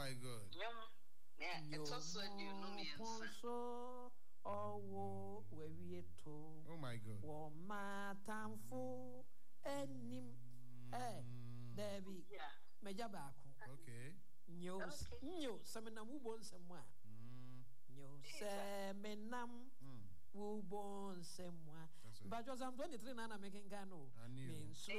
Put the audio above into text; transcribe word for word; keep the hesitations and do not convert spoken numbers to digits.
my God. Yeah, it's also you know me. Oh, where we to. Oh my God. Oh, my time for any. Eh, Debbie. Yeah. Majabako. Okay. News, news, Samina Wubon somewhere. News, Seminam Wubon somewhere. But was I'm twenty-three, Nana making Gano. Means